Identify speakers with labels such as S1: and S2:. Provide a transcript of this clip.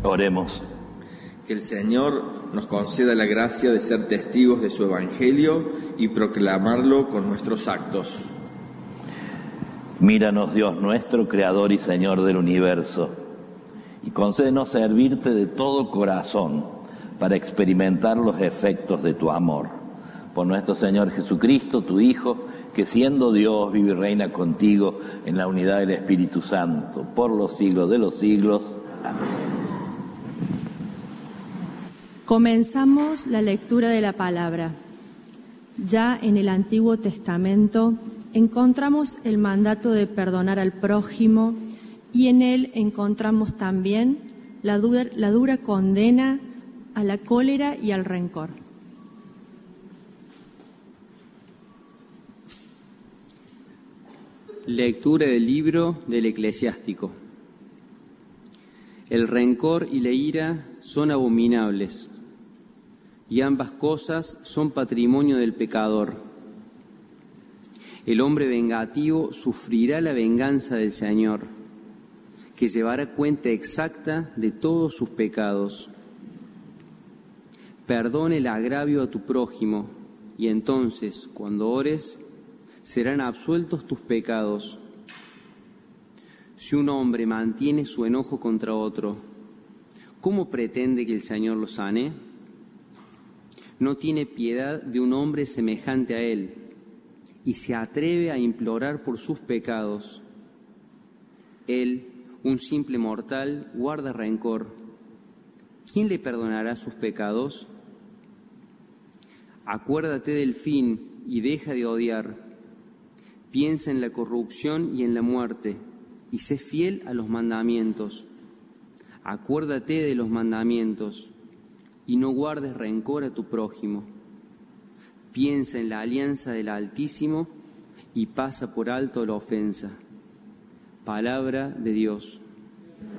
S1: Oremos.
S2: Que el Señor nos conceda la gracia de ser testigos de su Evangelio y proclamarlo con nuestros actos.
S1: Míranos, Dios nuestro, Creador y Señor del universo, y concédenos servirte de todo corazón para experimentar los efectos de tu amor. Por nuestro Señor Jesucristo, tu Hijo, que siendo Dios vive y reina contigo en la unidad del Espíritu Santo, por los siglos de los siglos. Amén.
S3: Comenzamos la lectura de la palabra. Ya en el Antiguo Testamento encontramos el mandato de perdonar al prójimo y en él encontramos también la dura condena a la cólera y al rencor.
S4: Lectura del libro del Eclesiástico. El rencor y la ira son abominables, y ambas cosas son patrimonio del pecador. El hombre vengativo sufrirá la venganza del Señor, que llevará cuenta exacta de todos sus pecados. Perdona el agravio a tu prójimo, y entonces, cuando ores, serán absueltos tus pecados. Si un hombre mantiene su enojo contra otro, ¿cómo pretende que el Señor lo sane? No tiene piedad de un hombre semejante a él y se atreve a implorar por sus pecados. Él, un simple mortal, guarda rencor. ¿Quién le perdonará sus pecados? Acuérdate del fin y deja de odiar. Piensa en la corrupción y en la muerte y sé fiel a los mandamientos. Acuérdate de los mandamientos y no guardes rencor a tu prójimo. Piensa en la alianza del Altísimo y pasa por alto la ofensa. Palabra de Dios.